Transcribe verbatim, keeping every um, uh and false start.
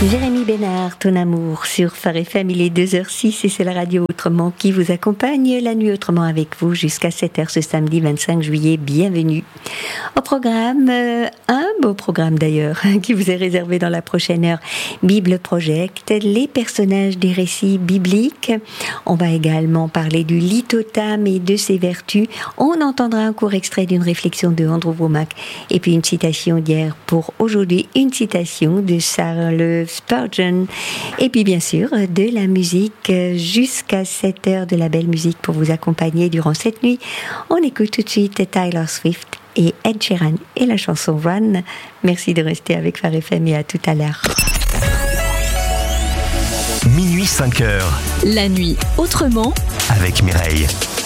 Jérémy Bénard, ton amour sur Phare F M, il est deux heures six et c'est la radio Autrement qui vous accompagne la nuit autrement avec vous jusqu'à sept heures ce samedi vingt-cinq juillet. Bienvenue. Au programme, euh, un beau programme d'ailleurs qui vous est réservé dans la prochaine heure. Bible Project, les personnages des récits bibliques. On va également parler du lithotam et de ses vertus. On entendra un court extrait d'une réflexion de Andrew Wommack et puis une citation d'hier pour aujourd'hui, une citation de Charles Spurgeon. Et puis bien sûr, de la musique jusqu'à sept heures de la belle musique pour vous accompagner durant cette nuit. On écoute tout de suite Taylor Swift et Ed Sheeran et la chanson Run. Merci de rester avec Phare F M et à tout à l'heure. Minuit cinq heures. La nuit autrement avec Mireille.